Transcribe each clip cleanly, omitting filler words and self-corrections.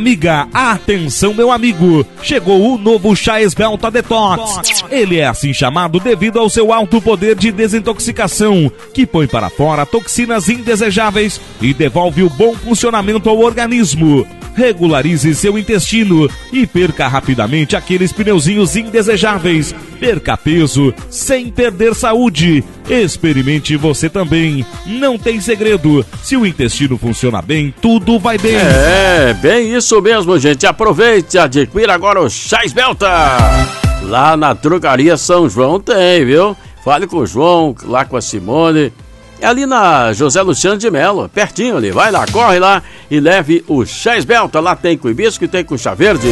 Amiga, atenção meu amigo, chegou o novo chá Esbelta Detox. Ele é assim chamado devido ao seu alto poder de desintoxicação, que põe para fora toxinas indesejáveis e devolve o bom funcionamento ao organismo. Regularize seu intestino e perca rapidamente aqueles pneuzinhos indesejáveis. Perca peso sem perder saúde. Experimente você também. Não tem segredo. Se o intestino funciona bem, tudo vai bem. É, bem isso mesmo, gente. Aproveite, adquira agora o chá Esbelta. Lá na Drogaria São João tem, viu? Fale com o João, lá com a Simone. É ali na José Luciano de Melo, pertinho ali. Vai lá, corre lá e leve o chá Esbelta. Lá tem com hibisco e tem com chá verde.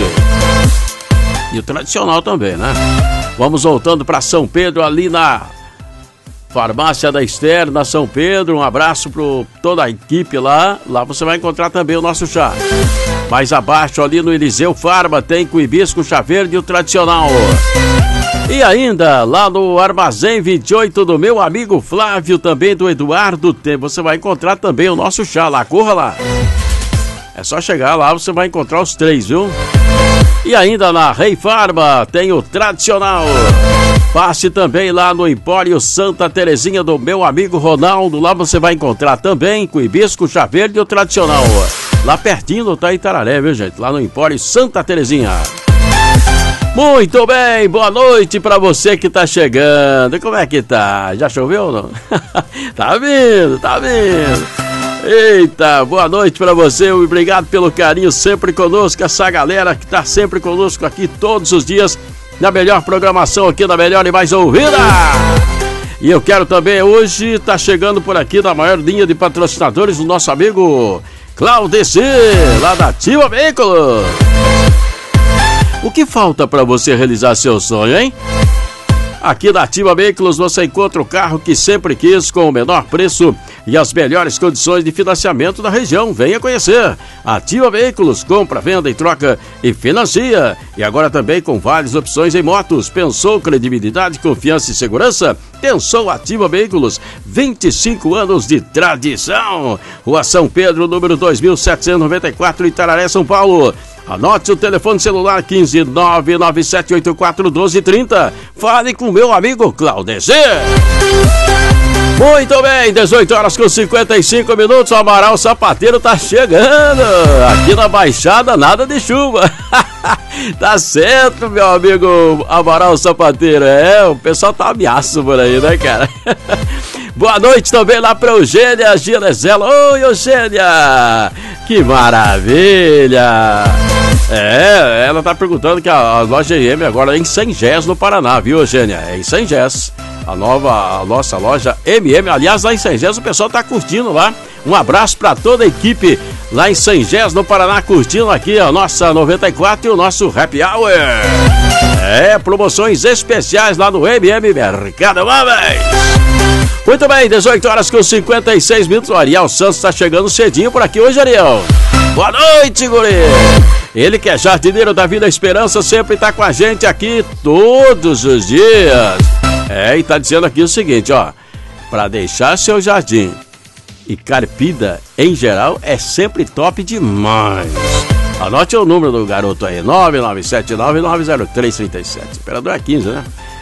E o tradicional também, né? Vamos voltando para São Pedro, ali na Farmácia da Esther, na São Pedro. Um abraço para toda a equipe lá. Lá você vai encontrar também o nosso chá. Mais abaixo, ali no Eliseu Farma, tem com hibisco, chá verde e o tradicional. E ainda, lá no Armazém 28 do meu amigo Flávio, também do Eduardo, você vai encontrar também o nosso chá lá, corra lá. É só chegar lá, você vai encontrar os três, viu? E ainda na Rei Farma, tem o tradicional. Passe também lá no Empório Santa Terezinha do meu amigo Ronaldo, lá você vai encontrar também com hibisco, chá verde e o tradicional. Lá pertinho do Itararé, viu gente? Lá no Empório Santa Terezinha. Muito bem, boa noite pra você que tá chegando. Como é que tá? Já choveu ou não? Tá vindo, tá vindo. Eita, boa noite pra você. Obrigado pelo carinho sempre conosco. Essa galera que tá sempre conosco aqui todos os dias na melhor programação aqui, da melhor e mais ouvida. E eu quero também hoje, tá chegando por aqui na maior linha de patrocinadores, o nosso amigo Claudeci, lá da Ativa Veículos. O que falta para você realizar seu sonho, hein? Aqui na Ativa Veículos você encontra o carro que sempre quis, com o menor preço e as melhores condições de financiamento da região. Venha conhecer. Ativa Veículos, compra, venda e troca e financia. E agora também com várias opções em motos. Pensou credibilidade, confiança e segurança? Pensou Ativa Veículos. 25 anos de tradição. Rua São Pedro, número 2794, Itararé, São Paulo. Anote o telefone celular 15997841230. Fale com meu amigo Claudeci. Muito bem, 18 horas com 55 minutos. O Amaral Sapateiro tá chegando. Aqui na Baixada, nada de chuva. Tá certo, meu amigo Amaral Sapateiro. É, o pessoal tá ameaço por aí, né, cara? Boa noite também lá pra Eugênia Ginezela. Oi, Eugênia! Que maravilha! É, ela tá perguntando que a loja MM agora é em Sengés, no Paraná, viu, Eugênia? É em Sengés. A nossa loja MM. Aliás, lá em Sengés o pessoal tá curtindo lá. Um abraço pra toda a equipe lá em Sengés, no Paraná, curtindo aqui a nossa 94 e o nosso Happy Hour. É, promoções especiais lá no MM Mercado Móveis. Muito bem, 18 horas com 56 minutos. O Ariel Santos tá chegando cedinho por aqui hoje, Ariel. Boa noite, guri. Ele que é jardineiro da Vida Esperança, sempre tá com a gente aqui todos os dias. É, e tá dizendo aqui o seguinte, ó. Pra deixar seu jardim e carpida em geral é sempre top demais. Anote o número do garoto aí, 9979-90337. Operador é 15, né?